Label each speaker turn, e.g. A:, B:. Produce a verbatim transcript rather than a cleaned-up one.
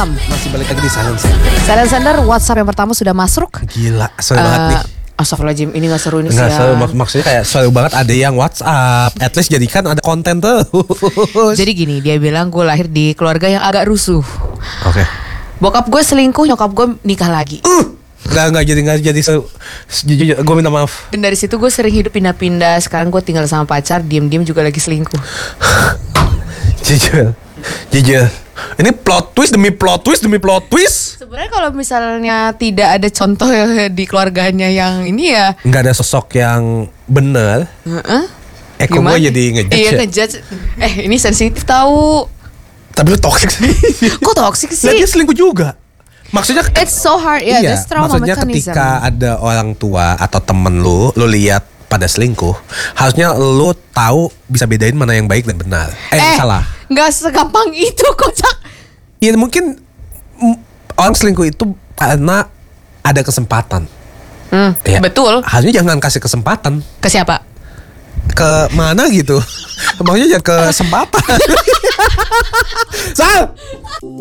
A: Masih balik lagi di Silent Sender.
B: Silent Sender, WhatsApp yang pertama sudah masuk.
A: Gila, seru
B: Uh,
A: banget nih.
B: Astagfirullahaladzim, ini gak seru ini
A: Nggak
B: sih
A: seru,
B: ya.
A: mak- maksudnya kayak seru banget ada yang WhatsApp. At least jadikan ada konten terus.
B: Jadi gini, dia bilang gue lahir di keluarga yang agak rusuh.
A: Oke.
B: Bokap gue selingkuh, nyokap gue nikah lagi.
A: Uh, nggak nggak jadi nggak jadi seru. Jujur, gue minta maaf.
B: Dan dari situ gue sering hidup pindah-pindah. Sekarang gue tinggal sama pacar, diem-diem juga lagi selingkuh.
A: Jujur, jujur. Ini plot twist demi plot twist demi plot twist.
B: Sebenarnya kalau misalnya tidak ada contoh di keluarganya yang ini ya.
A: Nggak ada sosok yang bener.
B: Heeh.
A: Eh kok gue jadi ngejudge
B: Iya
A: ya?
B: ngejudge. Eh ini sensitif tahu.
A: Tapi lu toxic sih.
B: Kok toxic
A: Lah,
B: sih?
A: dia selingkuh juga. Maksudnya
B: It's so hard ya.
A: iya,
B: That's trauma
A: maksudnya
B: mechanism.
A: ketika ada orang tua atau temen lu, lu lihat pada selingkuh, harusnya lu tahu bisa bedain mana yang baik dan benar. Eh,
B: Eh,
A: salah.
B: nggak segampang itu kocak.
A: Ya mungkin mm, orang selingkuh itu karena ada kesempatan.
B: Hmm,
A: Ya,
B: betul.
A: Harusnya jangan kasih kesempatan
B: Ke siapa?
A: ke mana gitu. Maksudnya jangan kesempatan. Sal.